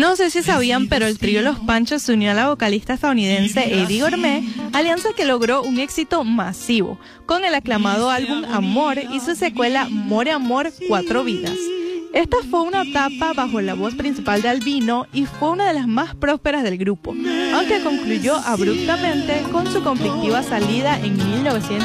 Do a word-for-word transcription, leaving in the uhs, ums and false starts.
No sé si sabían, pero el trío Los Panchos se unió a la vocalista estadounidense Eddie Gourmet, alianza que logró un éxito masivo, con el aclamado álbum Amor y su secuela More Amor, Cuatro Vidas. Esta fue una etapa bajo la voz principal de Albino y fue una de las más prósperas del grupo, aunque concluyó abruptamente con su conflictiva salida en mil novecientos